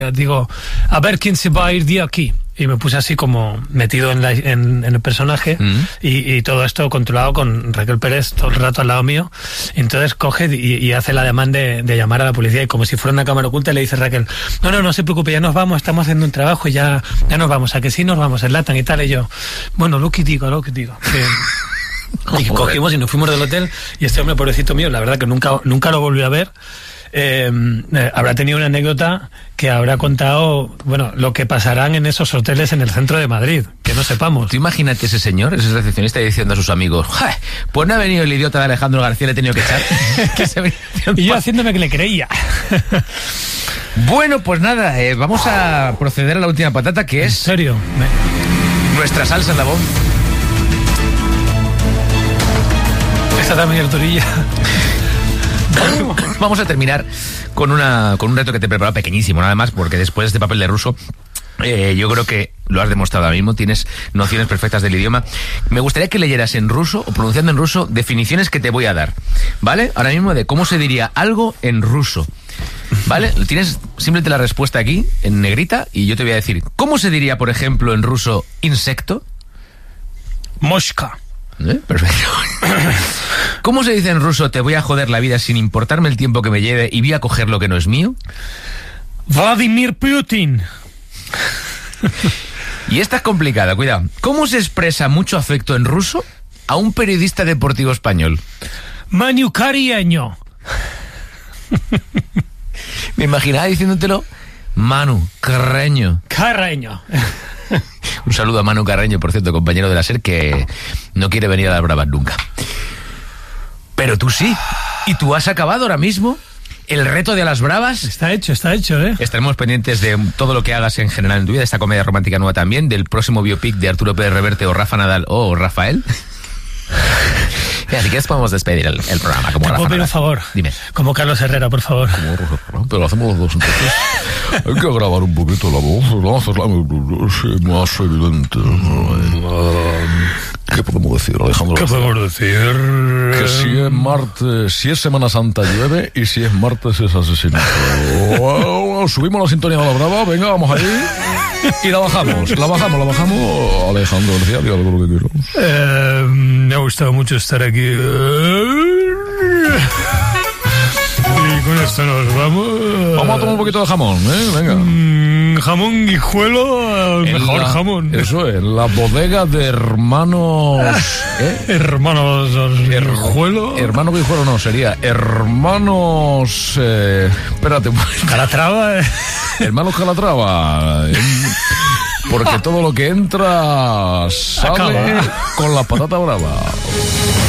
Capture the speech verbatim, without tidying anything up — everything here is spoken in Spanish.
Digo, a ver quién se va a ir de aquí. Y me puse así como metido en, la, en, en el personaje mm. y, y todo esto controlado con Raquel Pérez todo el rato al lado mío. Entonces coge y, y hace el ademán de, de llamar a la policía y como si fuera una cámara oculta le dice Raquel, no, no, no se preocupe, ya nos vamos, estamos haciendo un trabajo y ya, ya nos vamos, a que sí nos vamos, enlatan y tal. Y yo, bueno, lo que digo, lo que digo. Que, y cogimos y nos fuimos del hotel y este hombre, pobrecito mío, la verdad que nunca, nunca lo volví a ver. Eh, eh, habrá tenido una anécdota que habrá contado, bueno, lo que pasarán en esos hoteles en el centro de Madrid, que no sepamos. Tú imagínate ese señor, ese recepcionista diciendo a sus amigos, pues no ha venido el idiota de Alejandro García, le he tenido que echar. que se y yo haciéndome que le creía. Bueno, pues nada, eh, vamos a proceder a la última patata, que es... ¿En serio? Me... nuestra salsa en la voz. Esta también es Torilla. Vamos a terminar con una con un reto que te he preparado pequeñísimo, nada más, porque después de este papel de ruso, eh, yo creo que lo has demostrado ahora mismo, tienes nociones perfectas del idioma. Me gustaría que leyeras en ruso, o pronunciando en ruso, definiciones que te voy a dar, ¿vale? Ahora mismo de cómo se diría algo en ruso, ¿vale? Tienes simplemente la respuesta aquí, en negrita, y yo te voy a decir, ¿cómo se diría, por ejemplo, en ruso, insecto? Mosca. ¿Eh? Perfecto. ¿Cómo se dice en ruso te voy a joder la vida sin importarme el tiempo que me lleve y voy a coger lo que no es mío? Vladimir Putin. Y esta es complicada, cuidado. ¿Cómo se expresa mucho afecto en ruso a un periodista deportivo español? Manu Carreño. Me imaginaba diciéndotelo Manu Carreño. Carreño. Un saludo a Manu Carreño, por cierto, compañero de la SER, que no quiere venir a las bravas nunca. Pero tú sí. Y tú has acabado ahora mismo el reto de las bravas. Está hecho, está hecho, ¿eh? Estaremos pendientes de todo lo que hagas en general en tu vida, de esta comedia romántica nueva también, del próximo biopic de Arturo Pérez Reverte o Rafa Nadal o Rafael. Y así que podemos despedir el, el programa. Como ¿Te Rafa puedo pedir Nadal. un favor? Dime. Como Carlos Herrera, por favor. Como Carlos Herrera, pero hacemos los dos entonces. Hay que grabar un poquito la voz, vamos a hacerla más evidente. ¿Qué podemos decir, Alejandro? ¿Qué podemos decir? Que si es martes, si es Semana Santa llueve y si es martes es asesinato. Wow, subimos la sintonía de la brava, venga, vamos ahí. Y la bajamos, la bajamos, la bajamos. Alejandro García, diga algo lo que quiero. Eh, me ha gustado mucho estar aquí. Y con esto nos vamos. Vamos a tomar un poquito de jamón, ¿eh? Venga. Mm, jamón guijuelo, el mejor la, jamón. Eso es, la bodega de hermanos... ¿eh? Hermanos Guijuelo. Hermano Guijuelo no, sería hermanos... Eh, espérate. Calatrava. Eh. Hermanos Calatrava. Eh, porque todo lo que entra sale Acaba. con la patata brava.